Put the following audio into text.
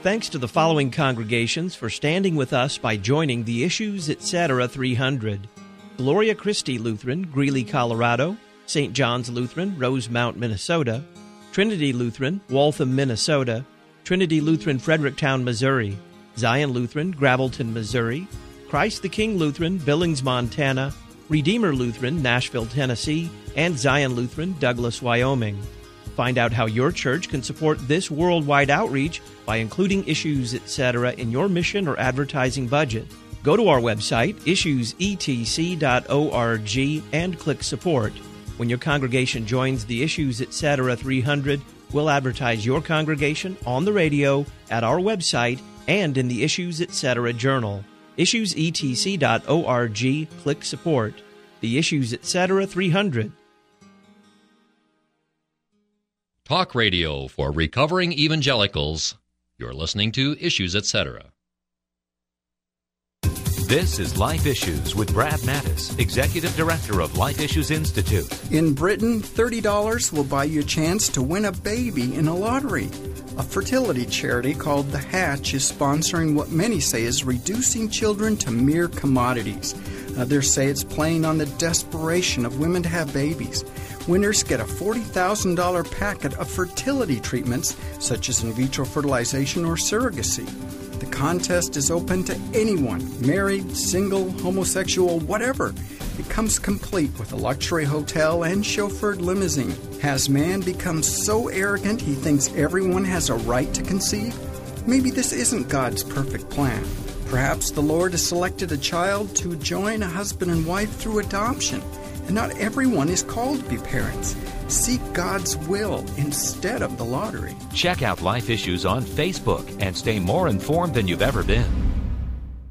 Thanks to the following congregations for standing with us by joining the Issues Etc. 300. Gloria Christi Lutheran, Greeley, Colorado; St. John's Lutheran, Rosemount, Minnesota; Trinity Lutheran, Waltham, Minnesota; Trinity Lutheran, Fredericktown, Missouri; Zion Lutheran, Gravelton, Missouri; Christ the King Lutheran, Billings, Montana; Redeemer Lutheran, Nashville, Tennessee; and Zion Lutheran, Douglas, Wyoming. Find out how your church can support this worldwide outreach by including Issues Etc. in your mission or advertising budget. Go to our website, issuesetc.org, and click Support. When your congregation joins the Issues Etc. 300, we'll advertise your congregation on the radio, at our website, and in the Issues Etc. Journal. issuesetc.org, click Support. The Issues Etc. 300. Talk radio for recovering evangelicals. You're listening to Issues Etc. This is Life Issues with Brad Mattis, Executive Director of Life Issues Institute. In Britain, $30 will buy you a chance to win a baby in a lottery. A fertility charity called The Hatch is sponsoring what many say is reducing children to mere commodities. Others say it's playing on the desperation of women to have babies. Winners get a $40,000 packet of fertility treatments, such as in vitro fertilization or surrogacy. The contest is open to anyone, married, single, homosexual, whatever. It comes complete with a luxury hotel and chauffeured limousine. Has man become so arrogant he thinks everyone has a right to conceive? Maybe this isn't God's perfect plan. Perhaps the Lord has selected a child to join a husband and wife through adoption, and not everyone is called to be parents. Seek God's will instead of the lottery. Check out Life Issues on Facebook and stay more informed than you've ever been.